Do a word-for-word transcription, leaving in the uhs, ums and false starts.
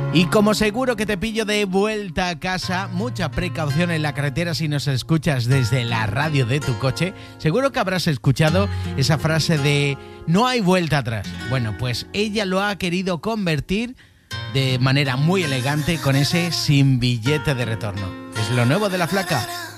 Y como seguro que te pillo de vuelta a casa, mucha precaución en la carretera si nos escuchas desde la radio de tu coche. Seguro que habrás escuchado esa frase de no hay vuelta atrás. Bueno, pues ella lo ha querido convertir de manera muy elegante con ese sin billete de retorno. Es lo nuevo de La Flaca.